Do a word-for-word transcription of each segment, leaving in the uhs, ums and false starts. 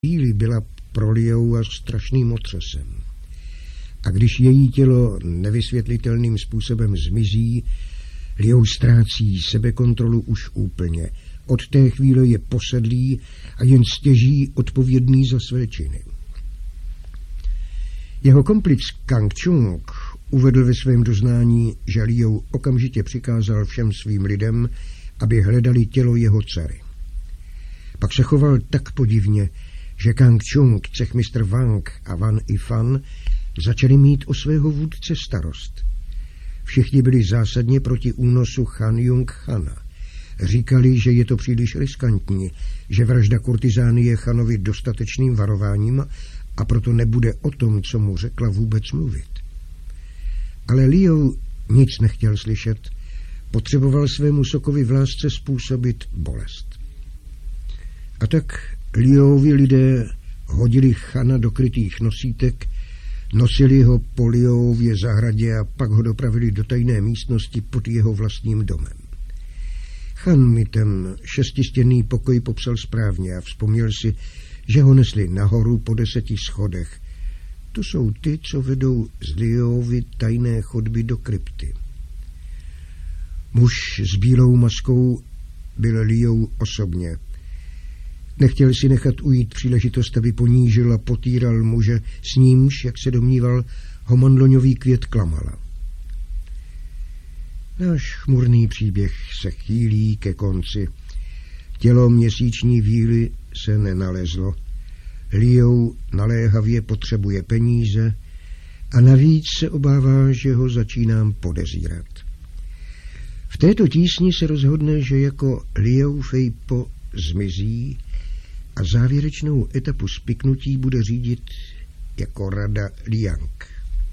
chvíli byla pro Liou strašným otřesem. A když její tělo nevysvětlitelným způsobem zmizí, Liou ztrácí sebekontrolu už úplně. Od té chvíle je posedlý a jen stěží odpovědný za své činy. Jeho komplic Kang Chung uvedl ve svém doznání, že Liou okamžitě přikázal všem svým lidem, aby hledali tělo jeho dcery. Pak se choval tak podivně, že Kang Chung, cechmistr Wang a Wan Yifan začali mít o svého vůdce starost. Všichni byli zásadně proti únosu Han Jung Chana. Říkali, že je to příliš riskantní, že vražda kurtizány je Chanovi dostatečným varováním a proto nebude o tom, co mu řekla, vůbec mluvit. Ale Liou nic nechtěl slyšet, potřeboval svému sokovi v lásce způsobit bolest. A tak Liouvi lidé hodili Chana do krytých nosítek, nosili ho po Liouvě zahradě a pak ho dopravili do tajné místnosti pod jeho vlastním domem. Chan mi ten šestistěnný pokoj popsal správně a vzpomněl si, že ho nesli nahoru po deseti schodech. To jsou ty, co vedou z Liouvy tajné chodby do krypty. Muž s bílou maskou byl Liou osobně. Nechtěl si nechat ujít příležitost, aby ponížil a potýral muže, s nímž, jak se domníval, ho mandloňový květ klamala. Náš chmurný příběh se chýlí ke konci. Tělo měsíční víly se nenalezlo. Liou naléhavě potřebuje peníze a navíc se obává, že ho začínám podezírat. V této tísni se rozhodne, že jako Liou Feipo zmizí a závěrečnou etapu spiknutí bude řídit jako rada Liang.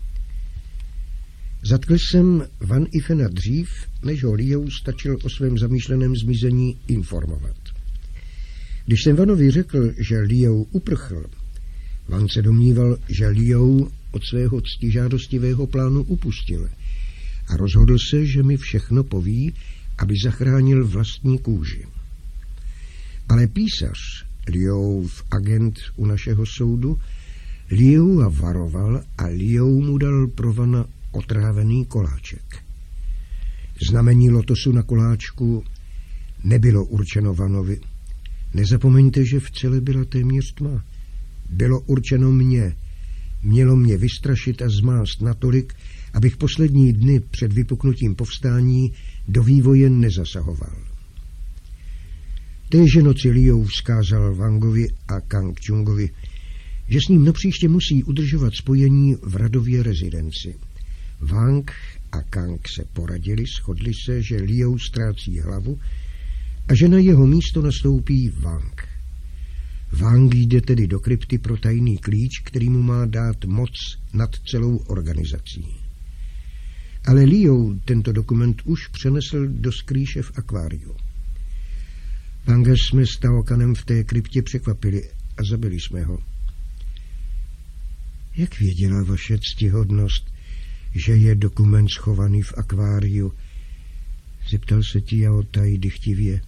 Zatkl jsem Wan Yifana dřív, než ho Liou stačil o svém zamýšleném zmizení informovat. Když jsem Vanovi řekl, že Liou uprchl, Wan se domníval, že Liou od svého ctižádostivého plánu upustil a rozhodl se, že mi všechno poví, aby zachránil vlastní kůži. Ale písař, Liouv agent u našeho soudu, Liou varoval a Liou mu dal pro Vana otrávený koláček. Znamení lotosu na koláčku nebylo určeno Vanovi. Nezapomeňte, že v celé byla téměř tma. Bylo určeno mně. Mělo mě vystrašit a zmást natolik, abych poslední dny před vypuknutím povstání do vývoje nezasahoval. Téže noci Liou vzkázal Wangovi a Kang Chungovi, že s ním napříště musí udržovat spojení v radově rezidenci. Wang a Kang se poradili, shodli se, že Liou ztrácí hlavu a že na jeho místo nastoupí Wang. Wang jde tedy do krypty pro tajný klíč, který mu má dát moc nad celou organizací. Ale Liou tento dokument už přenesl do skrýše v akváriu. Wanga jsme s Taokanem v té kryptě překvapili a zabili jsme ho. Jak věděla vaše ctihodnost, že je dokument schovaný v akváriu? Zeptal se Tiao Tai dychtivě.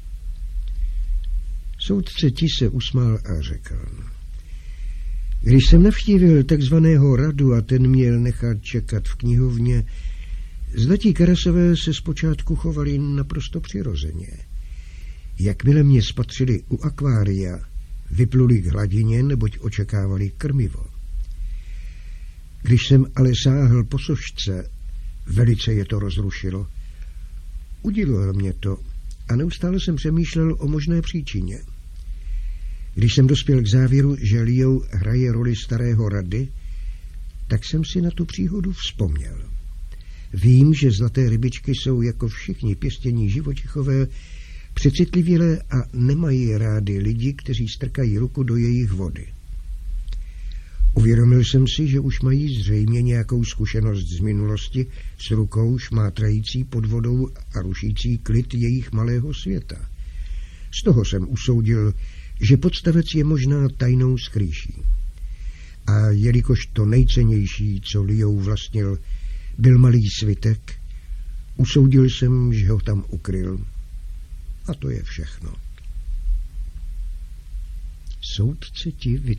Soudce Ti se usmál a řekl. Když jsem navštívil takzvaného radu a ten měl nechat čekat v knihovně, zlatí karasové se zpočátku chovali naprosto přirozeně. Jakmile mě spatřili u akvária, vypluli k hladině, neboť očekávali krmivo. Když jsem ale sáhl po sošce, velice je to rozrušilo. Udivilo mě to a neustále jsem přemýšlel o možné příčině. Když jsem dospěl k závěru, že Liou hraje roli starého rady, tak jsem si na tu příhodu vzpomněl. Vím, že zlaté rybičky jsou jako všichni pěstění živočichové přecitlivělé a nemají rádi lidi, kteří strkají ruku do jejich vody. Uvědomil jsem si, že už mají zřejmě nějakou zkušenost z minulosti s rukou šmátrající pod vodou a rušící klid jejich malého světa. Z toho jsem usoudil, že podstavec je možná tajnou skrýší. A jelikož to nejcennější, co Liou vlastnil, byl malý svitek, usoudil jsem, že ho tam ukryl. A to je všechno. Soudce ti